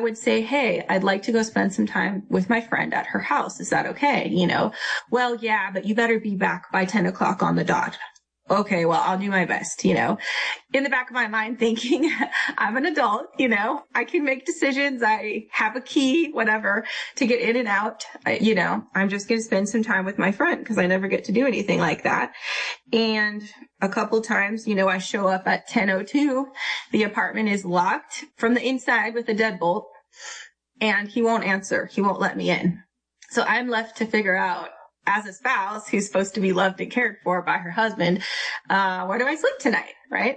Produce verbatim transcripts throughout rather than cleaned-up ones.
would say, hey, I'd like to go spend some time with my friend at her house. Is that okay? You know, well, yeah, but you better be back by ten o'clock on the dot. Okay, well, I'll do my best, you know, in the back of my mind thinking I'm an adult, you know, I can make decisions. I have a key, whatever, to get in and out. I, you know, I'm just going to spend some time with my friend because I never get to do anything like that. And a couple times, you know, I show up at ten oh two. The apartment is locked from the inside with a deadbolt and he won't answer. He won't let me in. So I'm left to figure out, as a spouse who's supposed to be loved and cared for by her husband, uh, where do I sleep tonight? Right?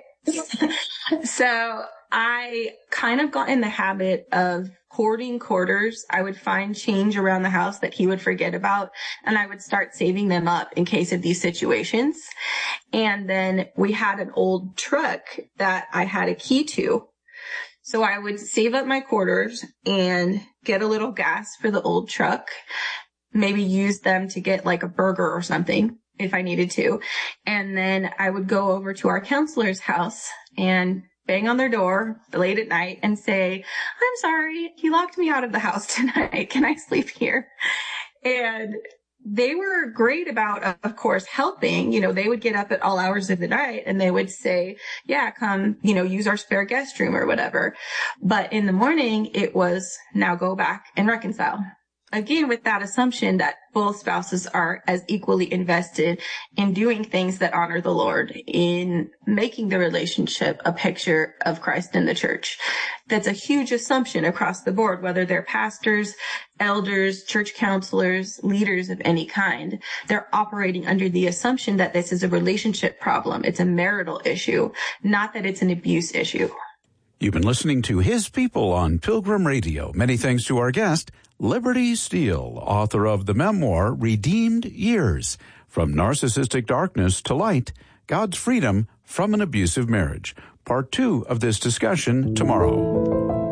So I kind of got in the habit of hoarding quarters. I would find change around the house that he would forget about, and I would start saving them up in case of these situations. And then we had an old truck that I had a key to. So I would save up my quarters and get a little gas for the old truck, maybe use them to get like a burger or something if I needed to. And then I would go over to our counselor's house and bang on their door late at night and say, I'm sorry, he locked me out of the house tonight. Can I sleep here? And they were great about, of course, helping. You know, they would get up at all hours of the night and they would say, yeah, come, you know, use our spare guest room or whatever. But in the morning, it was now go back and reconcile. Again, with that assumption that both spouses are as equally invested in doing things that honor the Lord, in making the relationship a picture of Christ in the church. That's a huge assumption across the board, whether they're pastors, elders, church counselors, leaders of any kind. They're operating under the assumption that this is a relationship problem. It's a marital issue, not that it's an abuse issue. You've been listening to His People on Pilgrim Radio. Many thanks to our guest, Liberty Steele, author of the memoir Redeemed Years, From Narcissistic Darkness to Light, God's Freedom from an Abusive Marriage. Part two of this discussion tomorrow.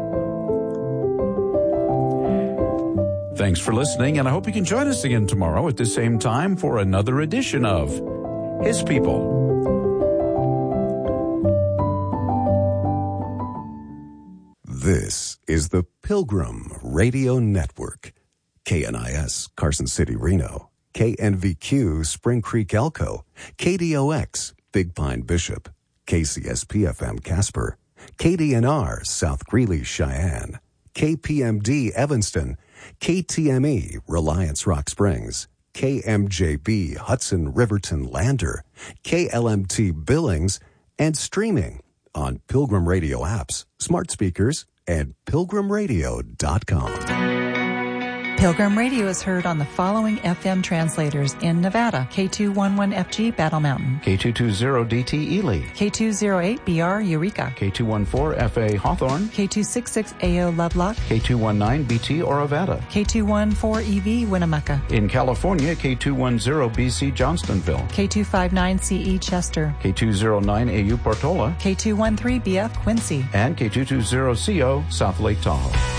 Thanks for listening, and I hope you can join us again tomorrow at the same time for another edition of His People. This is the Pilgrim Radio Network. K N I S, Carson City, Reno. K N V Q, Spring Creek, Elko. K D O X, Big Pine, Bishop. K C S P F M, Casper. K D N R, South Greeley, Cheyenne. K P M D, Evanston. K T M E, Reliance, Rock Springs. K M J B, Hudson, Riverton, Lander. K L M T, Billings. And streaming on Pilgrim Radio apps, smart speakers, and pilgrim radio dot com. Pilgrim Radio is heard on the following F M translators in Nevada: K two eleven F G Battle Mountain, K two twenty D T Ely, K two oh eight B R Eureka, K two fourteen F A Hawthorne, K two sixty-six A O Lovelock, K two nineteen B T Orovada, K two fourteen E V Winnemucca. In California, K two ten B C Johnstonville, K two fifty-nine C E Chester, K two oh nine A U Portola, K two thirteen B F Quincy, and K two twenty C O South Lake Tahoe.